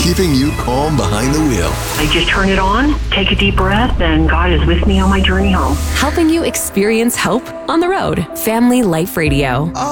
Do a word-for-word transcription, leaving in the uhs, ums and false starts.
keeping you calm behind the wheel. I just turn it on, take a deep breath, and God is with me on my journey home. Helping you experience hope on the road. Family Life Radio.